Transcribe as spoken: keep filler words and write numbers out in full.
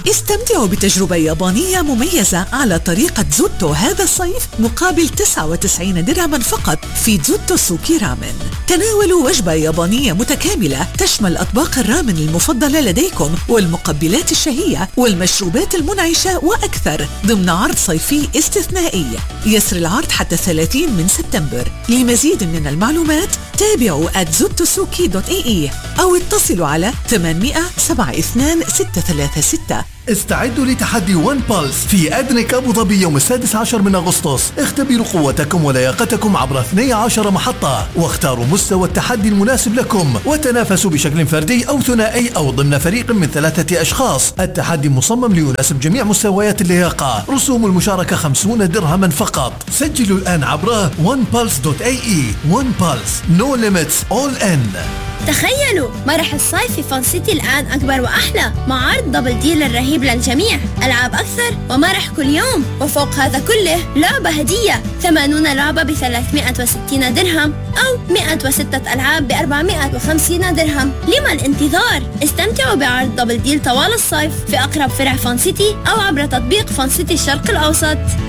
استمتعوا بتجربة يابانية مميزة على طريقة زوتو هذا الصيف مقابل تسعة وتسعين درهما فقط في زوتو سوكي رامن. تناولوا وجبة يابانية متكاملة تشمل أطباق الرامن المفضلة لديكم والمقبلات الشهية والمشروبات المنعشة وأكثر ضمن عرض صيفي استثنائي. يسر العرض حتى ثلاثين من سبتمبر. لمزيد من المعلومات تابعوا at zotosuki دوت إي إي أو اتصلوا على ثمانمائة سبعة اثنين ستة ثلاثة ستة. استعدوا لتحدي ون بالس في أدنك أبو ظبي يوم السادس عشر من أغسطس. اختبروا قوتكم ولياقتكم عبر اثنتي عشرة محطة واختاروا مستوى التحدي المناسب لكم وتنافسوا بشكل فردي أو ثنائي أو ضمن فريق من ثلاثة أشخاص. التحدي مصمم ليناسب جميع مستويات اللياقة. رسوم المشاركة خمسين درهما فقط. سجلوا الآن عبر ون بالس دوت إي إي. ون بالس No limits all in. تخيلوا مرح الصيف في فان سيتي الآن أكبر وأحلى مع عرض دبل ديل الرهيب للجميع. ألعاب أكثر ومرح كل يوم، وفوق هذا كله لعبة هدية ثمانين لعبة ب ثلاثمائة وستين درهم أو مائة وستة ألعاب ب أربعمائة وخمسين درهم. لما الانتظار؟ استمتعوا بعرض دبل ديل طوال الصيف في أقرب فرع فان سيتي أو عبر تطبيق فان سيتي الشرق الأوسط.